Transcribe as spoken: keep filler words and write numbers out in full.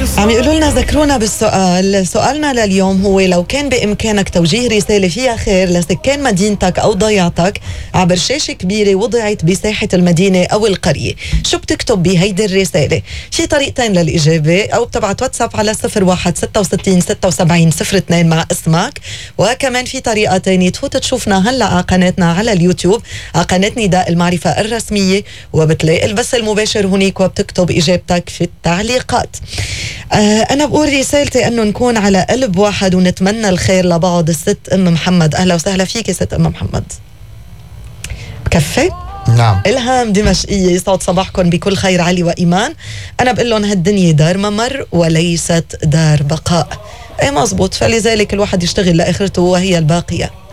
عم يقولوا لنا ذكرونا بالسؤال. سؤالنا لليوم هو: لو كان بإمكانك توجيه رسالة فيها خير لسكان مدينتك أو ضيعتك عبر شاشة كبيرة وضعت بساحة المدينة أو القرية، شو بتكتب بهيدي الرسالة؟ في طريقتين للإجابة، أو بتبعت واتساب على صفر واحد ستة وستين ستة وسبعين صفر اثنين مع اسمك، وكمان في طريقة تانية تفوت تشوفنا هلأ على قناتنا على اليوتيوب على قناة نداء المعرفة الرسمية، وبتلاقي البث المباشر هناك وبتكتب إجابتك في التعليقات. آه أنا بقول رسالتي أنه نكون على قلب واحد ونتمنى الخير لبعض. الست أم محمد، أهلا وسهلا فيك ست أم محمد. بكفي؟ نعم. إلهام دمشقية، صوت صباحكم بكل خير علي وإيمان. أنا بقول لهم هالدنيا دار ممر وليست دار بقاء. أي مزبوط، فلذلك الواحد يشتغل لآخرته وهي الباقية.